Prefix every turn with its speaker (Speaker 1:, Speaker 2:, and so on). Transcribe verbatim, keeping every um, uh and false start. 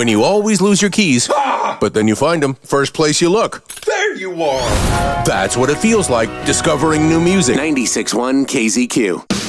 Speaker 1: When you always lose your keys,
Speaker 2: Ah!
Speaker 1: but then you find them first place you look.
Speaker 2: There you are!
Speaker 1: That's what it feels like discovering new music.
Speaker 3: ninety-six point one K Z Q.